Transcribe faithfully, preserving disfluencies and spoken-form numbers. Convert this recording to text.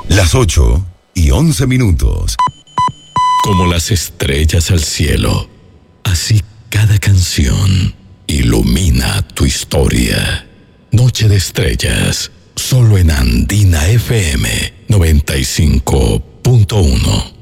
Las ocho y once minutos. Como las estrellas al cielo, así cada canción ilumina tu historia. Noche de Estrellas, solo en Andina F M noventa y cinco punto uno.